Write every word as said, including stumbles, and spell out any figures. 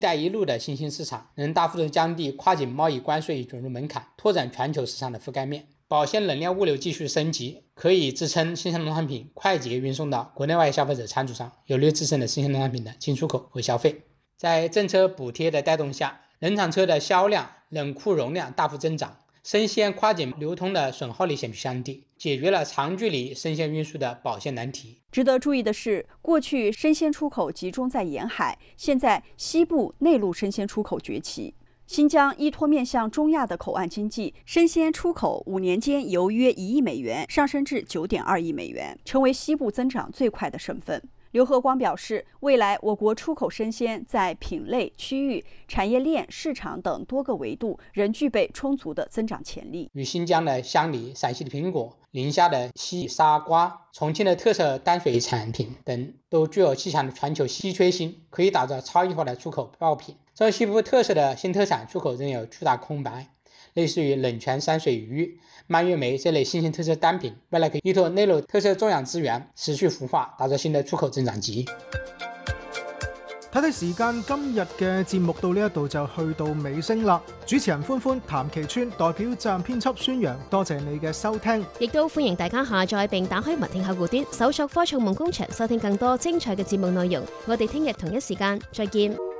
带一路的新兴市场能大幅度降低跨境贸易关税与准入门槛，拓展全球市场的覆盖面。保鲜能量物流继续升级，可以支撑新鲜农产品快捷运送到国内外消费者餐桌上，有利支撑的新鲜农产品的进出口和消费。在政策补贴的带动下，冷藏车的销量、冷库容量大幅增长，生鲜跨境流通的损耗率显著降低，解决了长距离生鲜运输的保鲜难题。 值得注意的是，过去生鲜出口集中在沿海，现在西部内陆生鲜出口崛起。新疆依托面向中亚的口岸经济，生鲜出口五年间由约一亿美元上升至九点二亿美元，成为西部增长最快的省份。刘和光表示，未来我国出口生鲜在品类、区域、产业链、市场等多个维度仍具备充足的增长潜力。 与新疆的香梨、陕西的苹果、宁夏的西沙瓜、重庆的特色淡水产品等都具有极强的全球稀缺性，可以打造超异化的出口爆品。这西部特色的新特产出口仍有巨大空白，类似于冷泉山水鱼、蔓越莓这类新型特色单品，未来可以依托内陆特色种养资源持续孵化，打造新的出口增长极。 睇睇時間，今日嘅節目到呢一度就去到尾聲啦。主持人歡歡、譚其川代表責任編輯孫陽，多謝你嘅收聽， 亦都歡迎大家下載並打開文聽客戶端，搜索科創夢工場，收聽更多精彩嘅節目內容。我哋聽日同一時間再見。